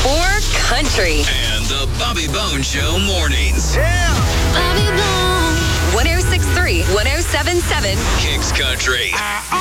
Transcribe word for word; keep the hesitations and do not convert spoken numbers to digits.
or country. And the Bobby Bone Show mornings. Bobby Bone. one oh six point three, one oh seven point seven. Kicks Country.